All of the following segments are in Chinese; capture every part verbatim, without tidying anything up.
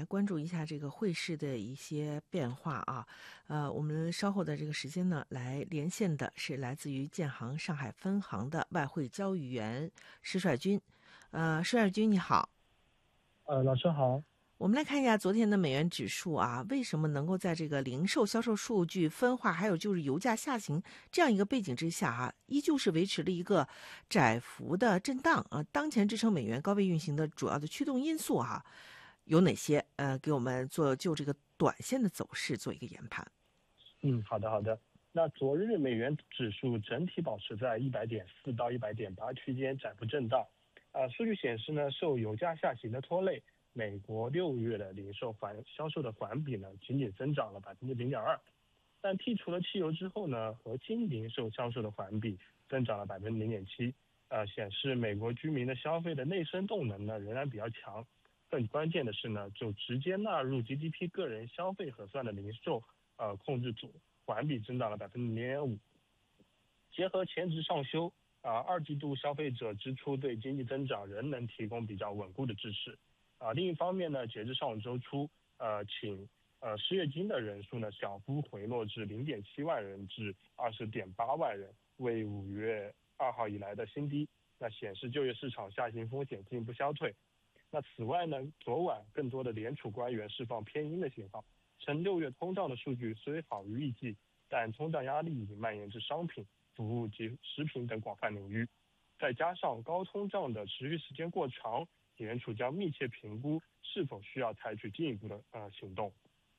关注一下这个汇市的一些变化啊。呃，我们稍后的这个时间呢，来连线的是来自于建行上海分行的外汇交易员施帅军。呃，施帅军你好。 呃，老师好。 我们来看一下昨天的美元指数啊，为什么能够在这个零售销售数据分化，还有就是油价下行这样一个背景之下啊，依旧是维持了一个窄幅的震荡啊。当前支撑美元高位运行的主要的驱动因素啊，有哪些？呃，给我们做就这个短线的走势做一个研判。 嗯，好的好的。那昨日美元指数整体保持在一百点四到一百点八区间窄幅震荡。呃，数据显示呢，受油价下行的拖累，美国六月的零售环销售的环比呢，仅仅增长了百分之零点二。但剔除了汽油之后呢，核心零售销售的环比增长了百分之零点七。呃，显示美国居民的消费的内生动能呢仍然比较强。更关键的是呢，就直接纳入 G D P 个人消费核算的零售呃控制组环比增长了百分之零点五。结合前值上修。啊，二季度消费者支出对经济增长仍能提供比较稳固的支持。啊，另一方面呢，截至上周初，呃，请呃失业金的人数呢小幅回落至零点七万人至二十点八万人，为五月二号以来的新低。那显示就业市场下行风险进一步消退。那此外呢，昨晚更多的联储官员释放偏鹰的信号，称六月通胀的数据虽好于预计，但通胀压力已经蔓延至商品、服务及食品等广泛领域。再加上高通胀的持续时间过长，联储将密切评估是否需要采取进一步的呃行动。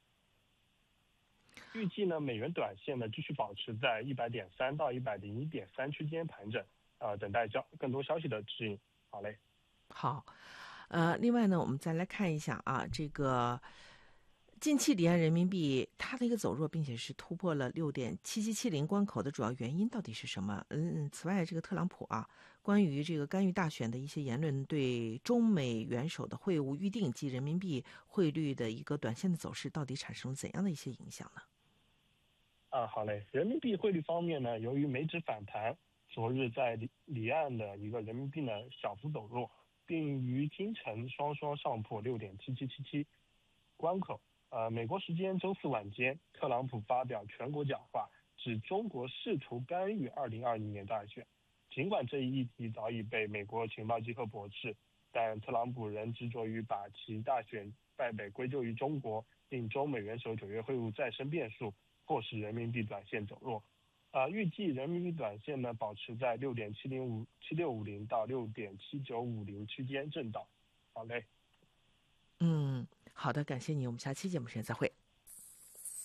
预计呢，美元短线呢继续保持在一百点三到一百零一点三区间盘整，呃，等待交更多消息的指引。好嘞。 好，呃，另外呢，我们再来看一下啊，这个近期离岸人民币它的一个走弱，并且是突破了六点七七七零关口的主要原因到底是什么？嗯，此外，这个特朗普啊，关于这个干预大选的一些言论，对中美元首的会晤预定及人民币汇率的一个短线的走势，到底产生了怎样的一些影响呢？ 啊，好嘞。人民币汇率方面呢，由于美指反弹，昨日在离离岸的一个人民币呢小幅走弱，并于今晨双双上破六点七七七七关口。呃，美国时间周四晚间，特朗普发表全国讲话，指中国试图干预二零二零年大选。尽管这一议题早已被美国情报机构驳斥，但特朗普仍执着于把其大选败北归咎于中国，令中美元首九月会晤再生变数，迫使人民币短线走弱。呃，预计人民币短线呢保持在六点七零五七六五零到六点七九五零区间震荡。好嘞。 嗯，好的，感谢你，我们下期节目时间再会。